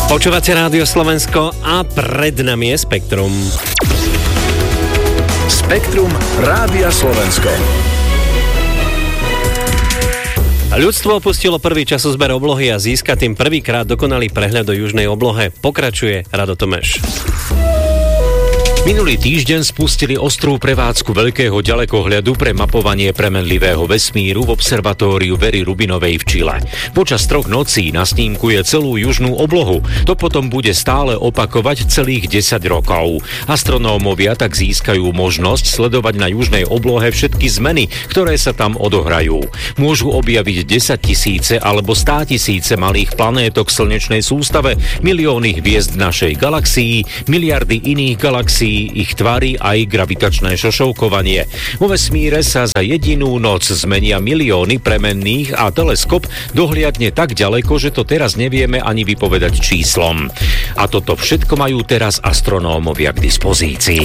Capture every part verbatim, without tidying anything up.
Počúvate Rádio Slovensko a pred nami je Spektrum. Spektrum Rádia Slovensko. Ľudstvo opustilo prvý časozber oblohy a získa tým prvýkrát dokonalý prehľad o južnej oblohe. Pokračuje Rado Tomeš. Minulý týždeň spustili ostrú prevádzku veľkého ďalekohľadu pre mapovanie premenlivého vesmíru v observatóriu Very Rubinovej v Čile. Počas troch nocí nasnímkuje celú južnú oblohu. To potom bude stále opakovať celých desať rokov. Astronómovia tak získajú možnosť sledovať na južnej oblohe všetky zmeny, ktoré sa tam odohrajú. Môžu objaviť desaťtisíce alebo státisíce malých planétok v slnečnej sústave, milióny hviezd v našej galaxii, miliardy iných galaxií, ich tvári aj gravitačné šošovkovanie. Vo vesmíre sa za jedinú noc zmenia milióny premenných a teleskop dohliadne tak ďaleko, že to teraz nevieme ani vypovedať číslom. A toto všetko majú teraz astronómovia k dispozícii.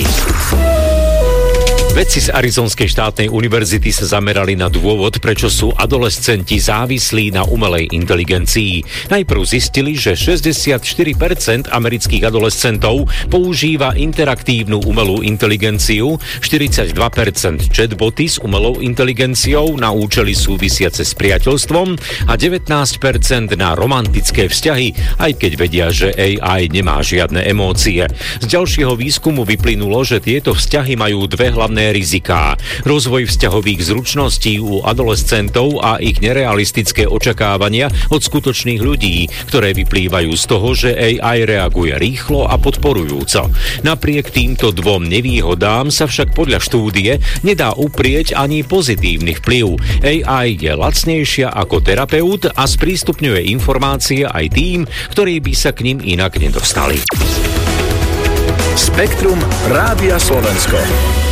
Vedci z Arizonskej štátnej univerzity sa zamerali na dôvod, prečo sú adolescenti závislí na umelej inteligencii. Najprv zistili, že šesťdesiatštyri percent amerických adolescentov používa interaktívnu umelú inteligenciu, štyridsaťdva percent chatboty s umelou inteligenciou na účely súvisiace s priateľstvom a devätnásť percent na romantické vzťahy, aj keď vedia, že á í nemá žiadne emócie. Z ďalšieho výskumu vyplynulo, že tieto vzťahy majú dve hlavné riziká. Rozvoj vzťahových zručností u adolescentov a ich nerealistické očakávania od skutočných ľudí, ktoré vyplývajú z toho, že á í reaguje rýchlo a podporujúco. Napriek týmto dvom nevýhodám sa však podľa štúdie nedá uprieť ani pozitívny vplyv. á í je lacnejšia ako terapeut a sprístupňuje informácie aj tým, ktorí by sa k nim inak nedostali. Spektrum Rádia Slovensko.